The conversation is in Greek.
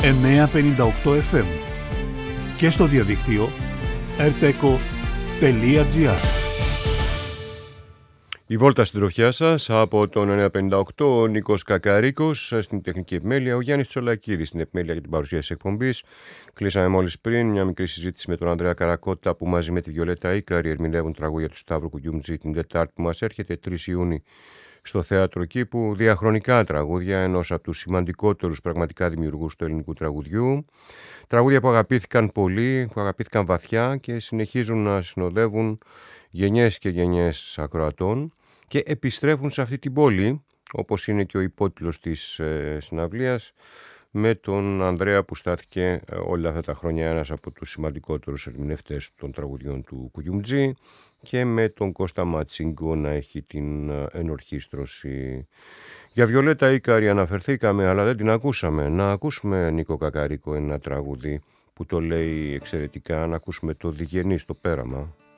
958 FM και στο διαδίκτυο rteco.gr. Η βόλτα στην τροφιά σας από τον 958, ο Νίκος Κακαρίκος στην τεχνική επιμέλεια, ο Γιάννης Τσολακίδης στην επιμέλεια για την παρουσίαση της εκπομπής. Κλείσαμε μόλις πριν μια μικρή συζήτηση με τον Ανδρέα Καρακώτα, που μαζί με τη Βιολέτα Ίκαρη ερμηνεύουν τραγούδια του Σταύρου Κουγιούμτζη την Τετάρτη που μας έρχεται, 3 Ιούνιου, στο Θέατρο Κήπου. Διαχρονικά τραγούδια ενός από τους σημαντικότερους πραγματικά δημιουργούς του ελληνικού τραγουδιού. Τραγούδια που αγαπήθηκαν πολύ, που αγαπήθηκαν βαθιά και συνεχίζουν να συνοδεύουν γενιές και γενιές ακροατών και επιστρέφουν σε αυτή την πόλη, όπως είναι και ο υπότιτλος της συναυλίας, με τον Ανδρέα που στάθηκε όλα αυτά τα χρόνια ένας από τους σημαντικότερους ερμηνευτές των τραγουδιών του Κουγιούμτζη και με τον Κώστα Ματσίγκο να έχει την ενορχήστρωση. Για Βιολέτα Ίκαρη αναφερθήκαμε, αλλά δεν την ακούσαμε. Να ακούσουμε, Νίκο Κακαρίκο, ένα τραγούδι που το λέει εξαιρετικά, να ακούσουμε το Διγενή στο πέραμα.